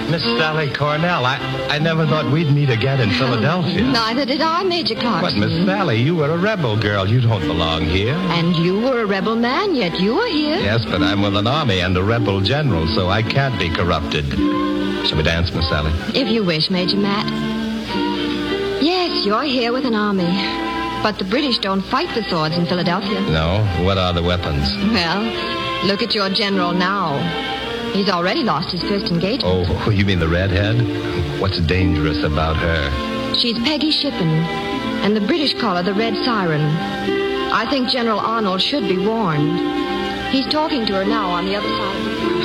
Miss Sally Cornell, I never thought we'd meet again in Philadelphia. Neither did I, Major Clarkson. But, Miss Sally, you were a rebel girl. You don't belong here. And you were a rebel man, yet you were here. Yes, but I'm with an army and a rebel general, so I can't be corrupted. Shall we dance, Miss Sally? If you wish, Major Matt. Yes, you're here with an army. But the British don't fight with swords in Philadelphia. No? What are the weapons? Well, look at your general now. He's already lost his first engagement. Oh, you mean the redhead? What's dangerous about her? She's Peggy Shippen, and the British call her the Red Siren. I think General Arnold should be warned. He's talking to her now on the other side of the room.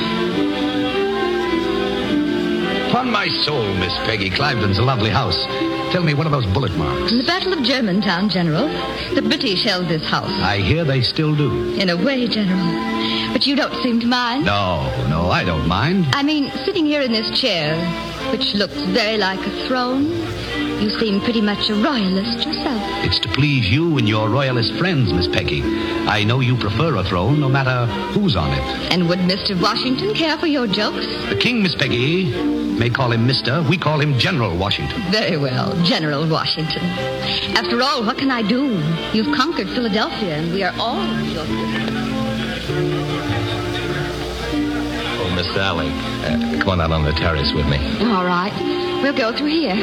Upon my soul, Miss Peggy, Clivenden's a lovely house. Tell me, what are those bullet marks? In the Battle of Germantown, General, the British held this house. I hear they still do. In a way, General. But you don't seem to mind. No, I don't mind. I mean, sitting here in this chair, which looks very like a throne, you seem pretty much a royalist yourself. It's to please you and your royalist friends, Miss Peggy. I know you prefer a throne, no matter who's on it. And would Mr. Washington care for your jokes? The king, Miss Peggy, may call him Mr. We call him General Washington. Very well, General Washington. After all, what can I do? You've conquered Philadelphia, and we are all at your service. Oh, Miss Sally, come on out on the terrace with me. All right. We'll go through here.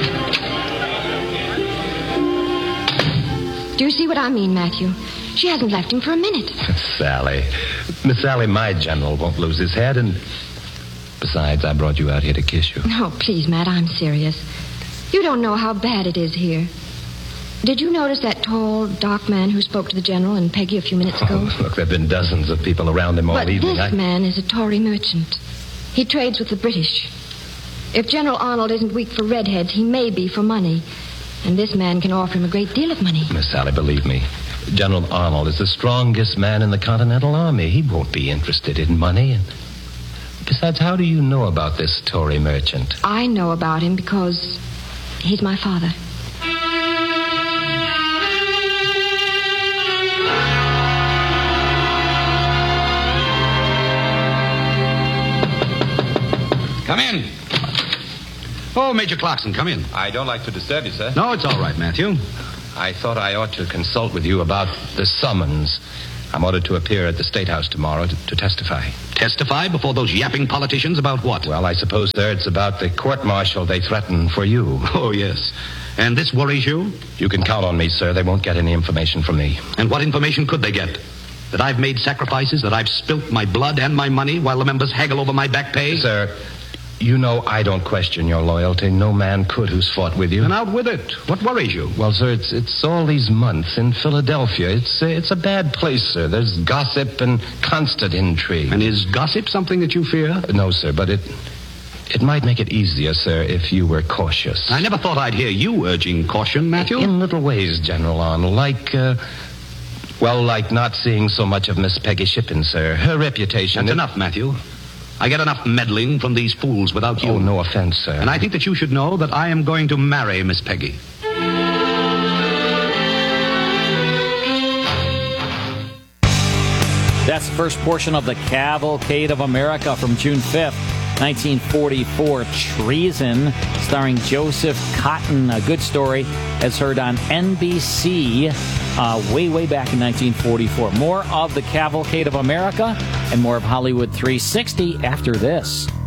Do you see what I mean, Matthew? She hasn't left him for a minute. Sally. Miss Sally, my general won't lose his head, and besides, I brought you out here to kiss you. Oh, please, Matt, I'm serious. You don't know how bad it is here. Did you notice that tall, dark man who spoke to the general and Peggy a few minutes ago? Oh, look, there have been dozens of people around him all evening. But this man is a Tory merchant. He trades with the British. If General Arnold isn't weak for redheads, he may be for money. And this man can offer him a great deal of money. Miss Sally, believe me, General Arnold is the strongest man in the Continental Army. He won't be interested in money. And besides, how do you know about this Tory merchant? I know about him because he's my father. Come in. Oh, Major Clarkson, come in. I don't like to disturb you, sir. No, it's all right, Matthew. I thought I ought to consult with you about the summons. I'm ordered to appear at the State House tomorrow to testify. Testify before those yapping politicians about what? Well, I suppose, sir, it's about the court-martial they threaten for you. Oh, yes. And this worries you? You can count on me, sir. They won't get any information from me. And what information could they get? That I've made sacrifices, that I've spilt my blood and my money while the members haggle over my back pay? Sir, you know I don't question your loyalty. No man could who's fought with you. And out with it. What worries you? Well, sir, it's all these months in Philadelphia. It's a bad place, sir. There's gossip and constant intrigue. And is gossip something that you fear? No, sir, but it might make it easier, sir, if you were cautious. I never thought I'd hear you urging caution, Matthew. In little ways, General Arnold, like not seeing so much of Miss Peggy Shippen, sir. Her reputation... That's enough, Matthew. I get enough meddling from these fools without you. Oh, no offense, sir. And I think that you should know that I am going to marry Miss Peggy. That's the first portion of the Cavalcade of America from June 5th, 1944. Treason, starring Joseph Cotton. A good story, as heard on NBC way back in 1944. More of the Cavalcade of America and more of Hollywood 360 after this.